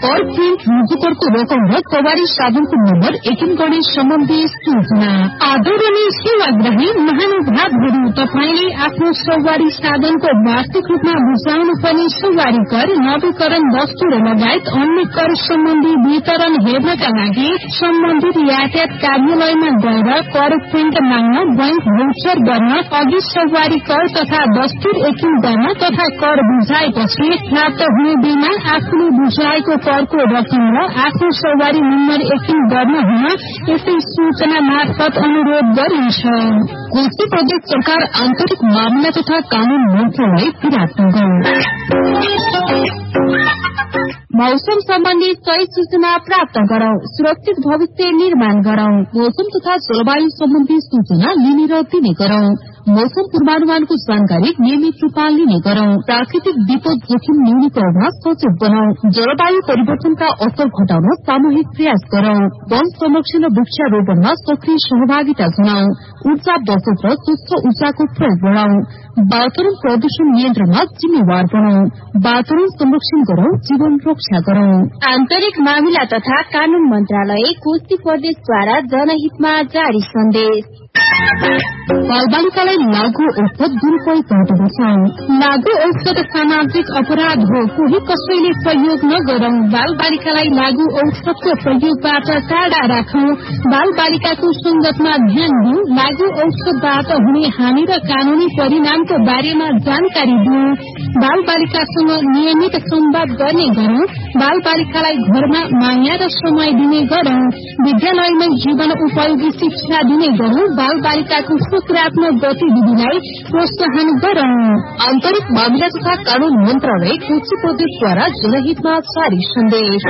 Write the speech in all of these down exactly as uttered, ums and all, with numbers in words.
कर प्रिन्ट रुजुकरको रकम र सवारी साधनको नम्बर एकिन गर्ने सम्बन्धी सूचना। आदरणीय सेवाग्राही महानुभावहरू, तपाईले आफ्नो सवारी साधनको वार्षिक रूपमा बुझाउनु पर्ने सवारी कर, नवीकरण दस्तुर लगायत अन्य कर सम्बन्धी वितरण हेर्नका लागि सम्बन्धित यातायात कार्यालयमा गएर कर प्रिन्ट माग्न, बैंक भौचर गर्न, अघि सवारी कर तथा दस्तुर एकिन गर्न तथा कर बुझाएपछि प्राप्त हुने बिना आफूले बुझाएको करको रकम र आफ्नो सवारी नम्बर एकिन गर्न हुन यसै सूचना मार्फत अनुरोध गरिन्छ। कोशी प्रदेश सरकार आन्तरिक मामिला तथा कानून मन्त्रालय विराटनगर। मौसम सम्बन्धी सही सूचना प्राप्त गरौं, सुरक्षित भविष्य निर्माण गरौं। मौसम तथा जलवायु सम्बन्धी सूचना लिने र दिने गरौं। मौसम पूर्वानुमानको जानकारी नियमित रूपमा लिने गरौं। प्राकृतिक विपद जोखिम न्यूनीकरणमा सचेत बनाउँ। जलवायु परिवर्तनका असर घटाउन सामूहिक प्रयास गरौं। वन संरक्षण र वृक्षारोपणमा सक्रिय सहभागिता जनाउँ। ऊर्जा बचत र स्वच्छ ऊर्जाको प्रयोग बढ़ाउँ। वातावरण प्रदूषण नियन्त्रणमा जिम्मेवार बनाउँ। वातावरण संरक्षण गरौं, जीवन रक्षा गरौं। आन्तरिक मामिला तथा कानून मन्त्रालय कोशी प्रदेशद्वारा जनहितमा जारी सन्देश। बालबालिकालाई लागू औषध दुरूपयोग गर्दै बचाउँ। लागू औषध सामाजिक अपराध हो, कोही कसैले प्रयोग नगरौं। बाल बालिकालाई लागू औषधको प्रयोगबाट टाढा राखौं। बाल बालिकाको संगतमा ध्यान दिउँ। लागू औषधबाट हुने हानि र कानूनी परिणामको बारेमा जानकारी दिउँ। बाल बालिकासँग नियमित संवाद गर्ने गरौं। बाल बालिकालाई घरमा माया र समय दिने गरौं। विद्यालयमा जीवन उपयोगी शिक्षा दिने गरौं। बाल बालिकाको सकारात्मक गतिविधिलाई प्रोत्साहन गरौं। आन्तरिक मामिला तथा कानून मन्त्रालय कोशी प्रदेशद्वारा जनहितमा जारी सन्देश।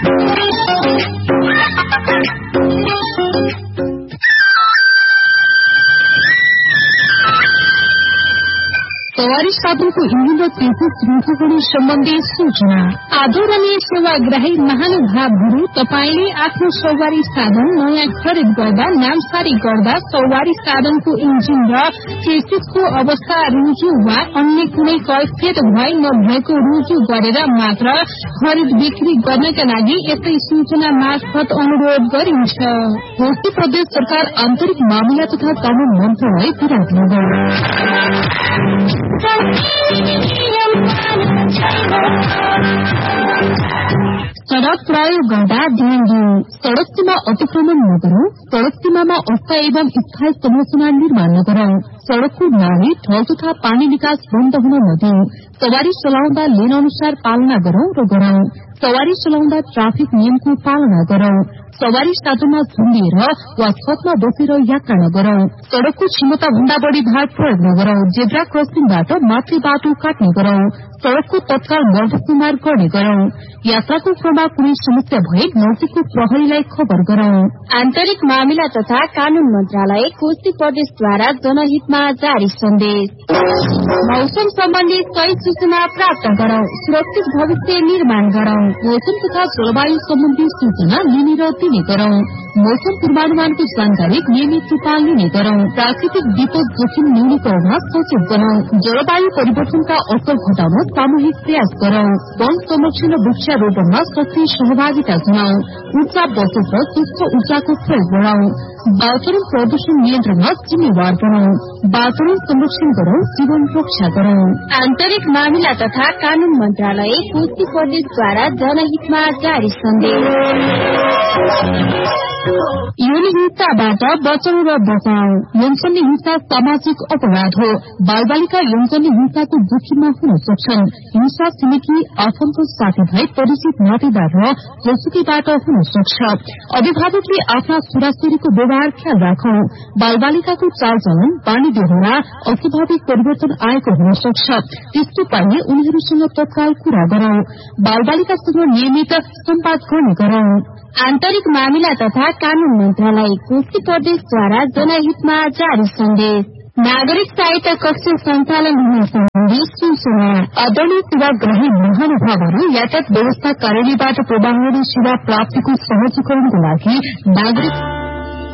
सवारी साधनको इंजिन र तेजस रुजुकरण सम्बन्धी सूचना। आदरणीय सेवाग्राही महानुभावहरू, तपाईले आफ्नो सवारी साधन नयाँ खरिद गर्दा, नामसारी गर्दा सवारी साधनको इन्जिन र चेसिसको अवस्था रुजु वा अन्य कुनै कैफियत भए नभएको रुजु गरेर मात्र खरिद बिक्री गर्नका लागि यसै सूचना मार्फत अनुरोध गरिन्छ। कोशी प्रदेश सरकार आन्तरिक मामिला तथा कानून मन्त्रालय विराटनगर। सड़क प्रयोग गर्दा ध्यान दिउँ। सड़क सीमा अतिक्रमण नगरौं। सड़क सीमामा अस्थायी एवं स्थायी संरचना निर्माण नगरौं। सड़कको नाली, ढल तथा पानी निकास बन्द हुन नदिउँ। सवारी चलाउँदा लेन अनुसार पालना गरौं र गरौं। सवारी चलाउँदा ट्राफिक नियमको पालना गरौं। सवारी साधनमा झुन्डिएर वा छतमा बसेर यात्रा नगरौं। सड़कको क्षमता भन्दा बढ़ी भार प्रयोग नगरौं। जेब्रा क्रसिङबाट मातृ बाटो काट्ने गरौं। सड़कको तत्काल मर्दसुमार गर्ने गरौं। यात्राको क्रममा कुनै समस्या भए नजिकको प्रहरीलाई खबर गरौं। आन्तरिक मामिला तथा कानून मन्त्रालय कोशी प्रदेशद्वारा जनहितमा जारी सन्देश। मौसम सम्बन्धी सही सूचना प्राप्त गरौं, सुरक्षित भविष्य निर्माण गरौं। मौसम तथा जलवायु सम्बन्धी सूचना लिने र दिने गरौं। मौसम पूर्वानुमानको जानकारी नियमित रूपमा लिने गरौं। प्राकृतिक विपद जोखिम न्यूनीकरणमा सचेत बनाउँ। जलवायु परिवर्तनका असर घटाउन सामूहिक प्रयास गरौं। वन संरक्षण र वृक्षारोपणमा सक्रिय सहभागिता जनाउँ। ऊर्जा बचत र स्वच्छ ऊर्जाको प्रयोग बढ़ाउँ। वातावरण प्रदूषण नियन्त्रणमा जिम्मेवार बनाउँ। वातावरण संरक्षण गरौं, जीवन रक्षा गरौं। आन्तरिक मामिला तथा कानून मन्त्रालय कोशी प्रदेशद्वारा जनहितमा जारी सन्देश। यौन हिंसाबाट बचाउ र बचाउ। यौनजन्य हिंसा सामाजिक अपराध हो। बालबालिका यौनजन्य हिंसाको जोखिममा हुन सक्छन्। हिंसा छिमेकी, आफन्त, साथीभाइ, परिचित, नातेदार र जोसुकीबाट हुन सक्छ। अभिभावकले आफ्ना छोराछोरीको व्यवहार ख्याल राखौं। बालबालिकाको चालचलन, बानी व्यवहारमा अस्वाभाविक परिवर्तन आएको हुन सक्छ। त्यस्तो पाइए उनीहरूसँग तत्काल कुरा गरौं। बालबालिकासँग नियमित संवाद गर्ने गरौं। आन्तरिक मामिला तथा कानून मन्त्रालय कोशी प्रदेशद्वारा जनहितमा जारी सन्देश। नागरिक सहायता कक्ष सञ्चालन हुने सम्बन्धी सूचना। आदरणीय सेवाग्राही महानुभावहरू, यातायात व्यवस्था कार्यालयबाट प्रवाह सेवा प्राप्तिको सहजीकरणको लागि नागरिक